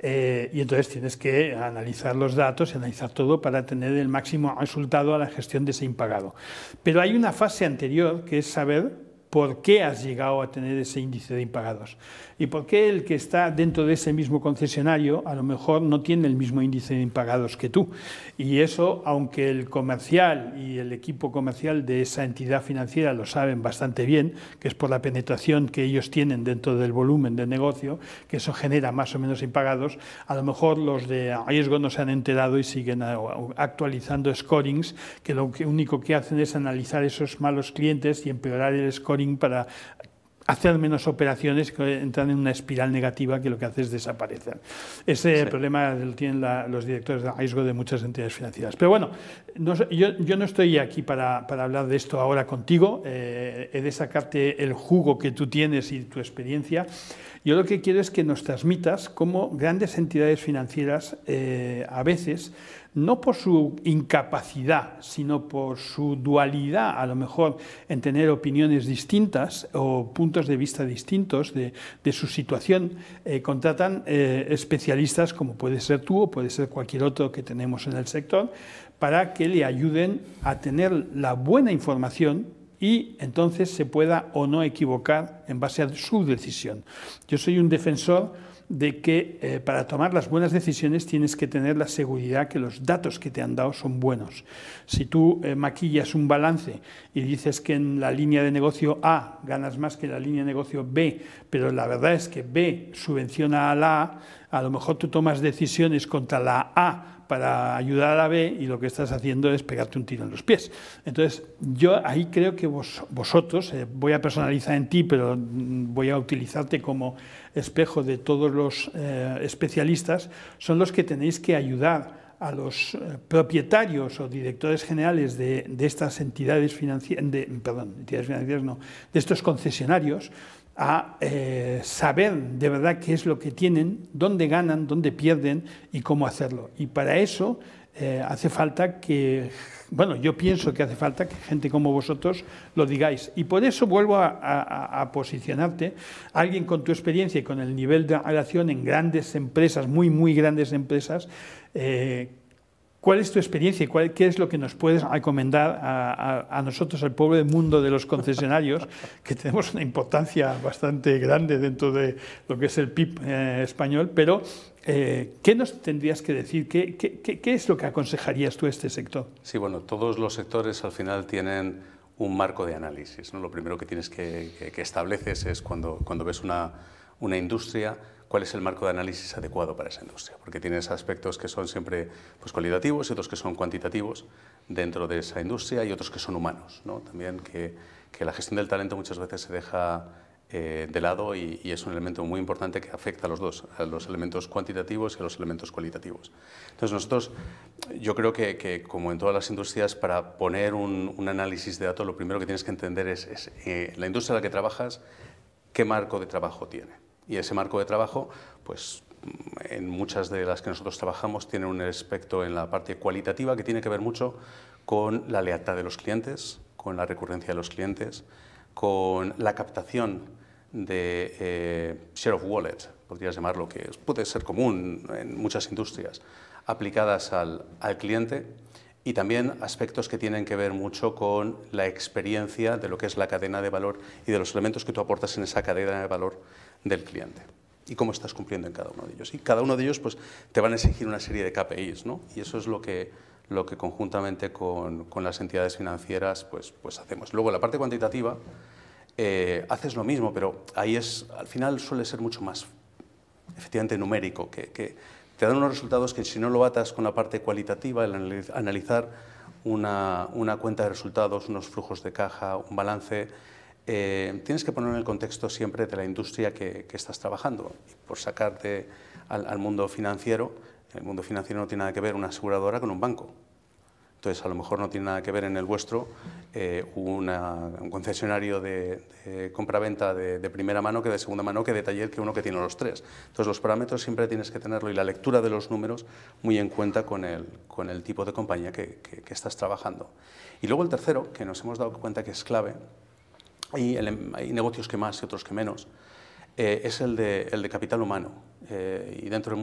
y entonces tienes que analizar los datos y analizar todo para tener el máximo resultado a la gestión de ese impagado. Pero hay una fase anterior que es saber por qué has llegado a tener ese índice de impagados y por qué el que está dentro de ese mismo concesionario a lo mejor no tiene el mismo índice de impagados que tú. Y eso, aunque el comercial y el equipo comercial de esa entidad financiera lo saben bastante bien, que es por la penetración que ellos tienen dentro del volumen del negocio, que eso genera más o menos impagados, a lo mejor los de riesgo no se han enterado y siguen actualizando scorings, que lo único que hacen es analizar esos malos clientes y empeorar el scoring para hacer menos operaciones que entran en una espiral negativa que lo que hace es desaparecer. Ese problema lo tienen los directores de riesgo de muchas entidades financieras. Pero bueno, yo no estoy aquí para hablar de esto ahora contigo, he de sacarte el jugo que tú tienes y tu experiencia. Yo lo que quiero es que nos transmitas cómo grandes entidades financieras a veces, no por su incapacidad, sino por su dualidad, a lo mejor en tener opiniones distintas o puntos de vista distintos de su situación, contratan especialistas como puede ser tú o puede ser cualquier otro que tenemos en el sector, para que le ayuden a tener la buena información y entonces se pueda o no equivocar en base a su decisión. Yo soy un defensor de que para tomar las buenas decisiones tienes que tener la seguridad que los datos que te han dado son buenos. Si tú maquillas un balance y dices que en la línea de negocio A ganas más que en la línea de negocio B, pero la verdad es que B subvenciona a la A lo mejor tú tomas decisiones contra la A para ayudar a la B y lo que estás haciendo es pegarte un tiro en los pies. Entonces, yo ahí creo que vosotros, voy a personalizar en ti, pero voy a utilizarte como espejo de todos los especialistas, son los que tenéis que ayudar a los propietarios o directores generales de estas entidades financieras, de estos concesionarios, a saber de verdad qué es lo que tienen, dónde ganan, dónde pierden y cómo hacerlo. Y para eso hace falta que, bueno, yo pienso que hace falta que gente como vosotros lo digáis. Y por eso vuelvo a posicionarte, alguien con tu experiencia y con el nivel de relación en grandes empresas, muy grandes empresas, ¿cuál es tu experiencia y qué es lo que nos puedes recomendar a nosotros, al pobre mundo de los concesionarios, que tenemos una importancia bastante grande dentro de lo que es el PIB español, pero ¿qué nos tendrías que decir? ¿Qué es lo que aconsejarías tú a este sector? Sí, bueno, todos los sectores al final tienen un marco de análisis, ¿no? Lo primero que tienes que estableces es cuando ves una industria, cuál es el marco de análisis adecuado para esa industria, porque tienes aspectos que son siempre pues, cualitativos y otros que son cuantitativos dentro de esa industria y otros que son humanos, ¿no? También que la gestión del talento muchas veces se deja de lado y es un elemento muy importante que afecta a los dos, a los elementos cuantitativos y a los elementos cualitativos. Entonces nosotros, yo creo que como en todas las industrias, para poner un análisis de datos, lo primero que tienes que entender es la industria en la que trabajas, qué marco de trabajo tiene. Y ese marco de trabajo, pues en muchas de las que nosotros trabajamos, tiene un aspecto en la parte cualitativa que tiene que ver mucho con la lealtad de los clientes, con la recurrencia de los clientes, con la captación de share of wallet, podrías llamarlo, que puede ser común en muchas industrias, aplicadas al cliente, y también aspectos que tienen que ver mucho con la experiencia de lo que es la cadena de valor y de los elementos que tú aportas en esa cadena de valor del cliente y cómo estás cumpliendo en cada uno de ellos. Y cada uno de ellos pues, te van a exigir una serie de KPIs, ¿no? Y eso es lo que conjuntamente con las entidades financieras pues hacemos. Luego, la parte cuantitativa, haces lo mismo, pero ahí al final suele ser mucho más efectivamente numérico, que te dan unos resultados que si no lo atas con la parte cualitativa, el analizar una cuenta de resultados, unos flujos de caja, un balance, tienes que ponerlo en el contexto siempre de la industria que estás trabajando. Y por sacarte al mundo financiero, el mundo financiero no tiene nada que ver una aseguradora con un banco. Entonces, a lo mejor no tiene nada que ver en el vuestro un concesionario de compraventa de primera mano que de segunda mano, que de taller, que uno que tiene los tres. Entonces, los parámetros siempre tienes que tenerlo y la lectura de los números muy en cuenta con el tipo de compañía que estás trabajando. Y luego el tercero, que nos hemos dado cuenta que es clave, hay negocios que más y otros que menos, es el de capital humano. Y dentro del